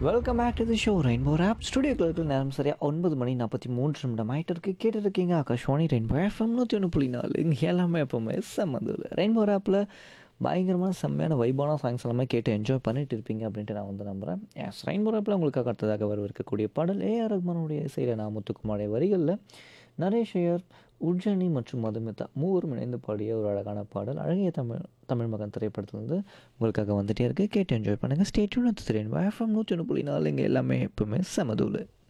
Welcome back to the show rainbow app ஸ்டுடியோக்களுக்கு நேரம் சரியாக 9:43 ஆகிட்டு இருக்கு. கேட்டுருக்கீங்க ஆகாஷ்வாணி ரெயின்போ எஃப்எம் 101.4. இங்கே எல்லாமே எப்போவுமே செம்மதுல ரெயின்போ ஆப்பில் பயங்கரமான செம்மையான வைபான சாங்ஸ் எல்லாமே கேட்டு என்ஜாய் பண்ணிட்டு இருப்பீங்க அப்படின்ட்டு நான் நம்புகிறேன். எஸ், ரெயின்போ ஆப்பில் உங்களுக்காக அடுத்ததாக வரவிருக்கக்கூடிய பாடல் ஏஆர் ரஹ்மானுடைய இசையில் நான் முத்துக்குமாரிய வரிகளில் நரேஷ் ஐயர், உர்ஜனி மற்றும் மதுமிதா மூவரும் இணைந்து பாடிய ஒரு அழகான பாடல் அழகிய தமிழ் மகன் திரைப்படத்துலேருந்து உங்களுக்காக வந்துட்டே இருக்குது. கேட்டு என்ஜாய் பண்ணுங்கள். Stay tune with rainbow FM 101.4. இங்கே எல்லாமே எப்பவுமே செமதூள்.